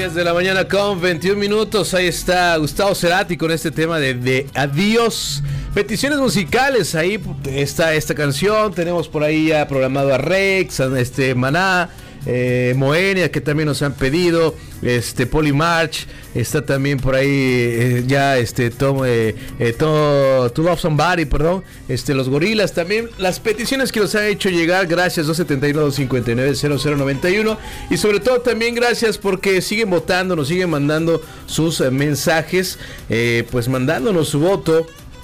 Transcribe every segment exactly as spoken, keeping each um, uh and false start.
diez de la mañana con veintiún minutos. Ahí está Gustavo Cerati con este tema de, de Adiós. Peticiones musicales, ahí está esta canción. Tenemos por ahí ya programado a Rex, a este Maná, eh, Moenia, que también nos han pedido, este Polymarch, está también por ahí eh, ya este Tom, eh, eh, to, to Love Somebody, perdón, este los Gorilas también, las peticiones que nos han hecho llegar, gracias. Dos setenta y uno, dos cincuenta y nueve, cero cero noventa y uno, y sobre todo también gracias porque siguen votando, nos siguen mandando sus eh, mensajes, eh, pues mandándonos su voto.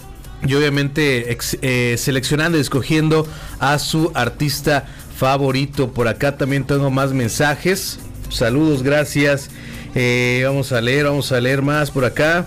Y obviamente ex, eh, seleccionando y escogiendo a su artista favorito. Por acá también tengo más mensajes. Saludos, gracias. Eh, vamos a leer, vamos a leer más por acá.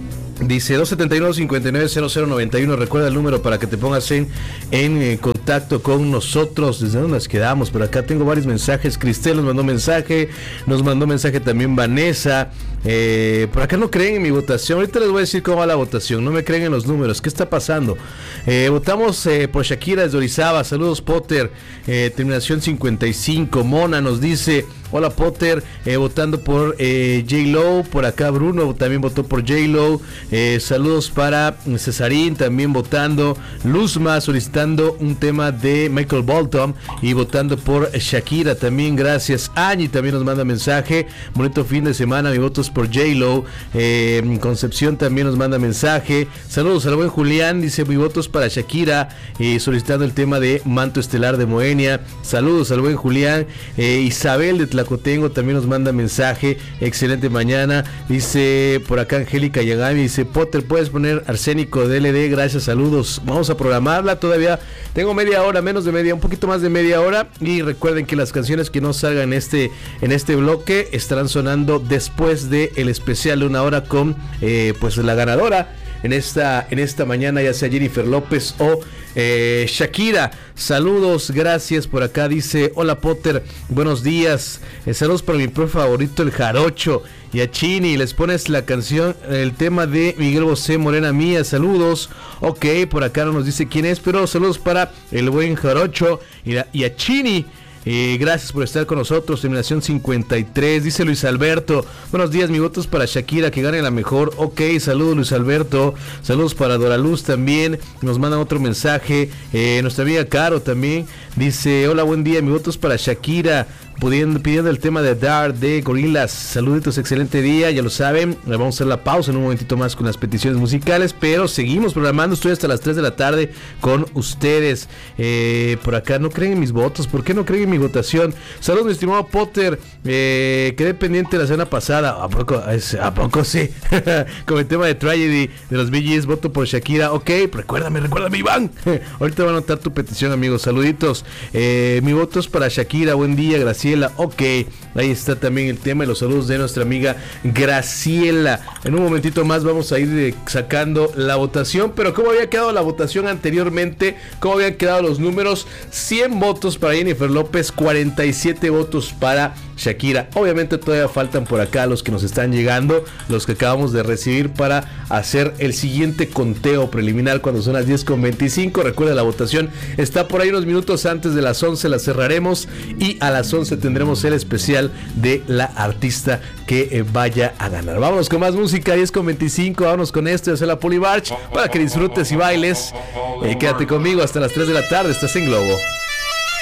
Dice dos setenta y uno, cincuenta y nueve, cero cero noventa y uno. Recuerda el número para que te pongas en, en eh, contacto con nosotros. ¿Desde dónde nos quedamos? Por acá tengo varios mensajes. Cristel nos mandó mensaje. Nos mandó mensaje también Vanessa. Eh, por acá no creen en mi votación. Ahorita les voy a decir cómo va la votación. No me creen en los números. ¿Qué está pasando? Eh, votamos eh, por Shakira desde Orizaba. Saludos, Potter. Eh, terminación cincuenta y cinco. Mona nos dice: hola, Potter. Eh, votando por eh, J-Lo. Por acá Bruno también votó por J-Lo. Eh, saludos para Cesarín también votando. Luzma solicitando un tema de Michael Bolton y votando por Shakira también. Gracias. Añi también nos manda mensaje. Bonito fin de semana. Mi voto es por J-Lo. eh, Concepción también nos manda mensaje. Saludos al buen Julián. Dice: mi voto es para Shakira, eh, solicitando el tema de Manto Estelar de Moenia. Saludos al buen Julián. eh, Isabel de Tlacotengo también nos manda mensaje. Excelente mañana. Dice por acá Angélica Yagami. Dice: Potter, puedes poner Arsénico de L D. Gracias, saludos. Vamos a programarla. Todavía tengo media hora, menos de media, un poquito más de media hora. Y recuerden que las canciones que no salgan en este, en este bloque estarán sonando después de el especial de una hora con eh, pues la ganadora en esta, en esta mañana, ya sea Jennifer López o eh, Shakira. Saludos, gracias. Por acá dice: hola, Potter, buenos días. Eh, saludos para mi profe favorito, el Jarocho. Y a Chini, les pones la canción, el tema de Miguel Bosé, Morena Mía. Saludos. Ok, por acá no nos dice quién es, pero saludos para el buen Jarocho y a, y a Chini. Eh, gracias por estar con nosotros. Terminación cincuenta y tres. Dice Luis Alberto: buenos días, mi voto es para Shakira, que gane la mejor. Ok, saludos, Luis Alberto. Saludos para Dora Luz también. Nos mandan otro mensaje. eh, Nuestra amiga Caro también dice: hola, buen día, mi voto es para Shakira, Pudiendo, pidiendo el tema de Dar de Gorilas. Saluditos, excelente día, ya lo saben. Vamos a hacer la pausa en un momentito más con las peticiones musicales, pero seguimos programando. Estoy hasta las tres de la tarde con ustedes. eh, Por acá no creen en mis votos. ¿Por qué no creen en mi votación? Saludos, mi estimado Potter. eh, Quedé pendiente la semana pasada. ¿A poco? ¿A poco sí? Con el tema de Tragedy de los Bee Gees. Voto por Shakira. Ok, recuérdame, recuérdame, Iván. Ahorita va a anotar tu petición, amigos. Saluditos. eh, Mi voto es para Shakira. Buen día, Graciela. Ok, ahí está también el tema y los saludos de nuestra amiga Graciela. En un momentito más vamos a ir eh, sacando la votación. Pero ¿cómo había quedado la votación anteriormente? ¿Cómo habían quedado los números? cien votos para Jennifer López, cuarenta y siete votos para Shakira. Obviamente todavía faltan por acá los que nos están llegando, los que acabamos de recibir para hacer el siguiente conteo preliminar cuando son las diez con veinticinco. Recuerda, la votación está por ahí unos minutos antes de las once, la cerraremos y a las once tendremos el especial de la artista que eh, vaya a ganar. Vámonos con más música, diez con veinticinco. Vámonos con esto, es la Polymarch, para que disfrutes y bailes. Eh, quédate conmigo hasta las tres de la tarde. Estás en Globo.